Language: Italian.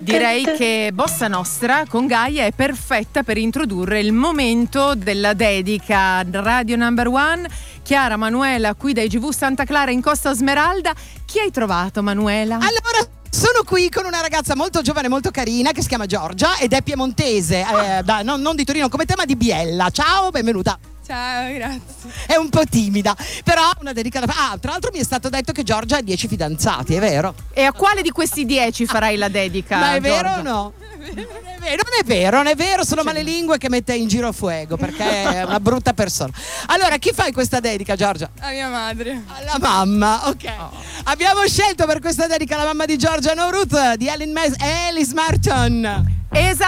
Direi che Bossa Nostra con Gaia è perfetta per introdurre il momento della dedica. Radio Number One, Chiara Manuela qui da IGV Santa Clara in Costa Smeralda. Chi hai trovato, Manuela? Allora, sono qui con una ragazza molto giovane, molto carina, che si chiama Giorgia ed è piemontese, non di Torino come te, ma di Biella. Ciao, benvenuta. Ciao, grazie. È un po' timida, però una dedica da... tra l'altro mi è stato detto che Giorgia ha 10 fidanzati, è vero? E a quale di questi 10 farai la dedica? Ma è Giorgia? vero o no? Non è vero, sono malelingue che mette in giro fuego, perché è una brutta persona. Allora, chi fai questa dedica, Giorgia? A mia madre. Alla mamma, ok. Abbiamo scelto per questa dedica la mamma di Giorgia No Ruth di Alice Martin. Esatto.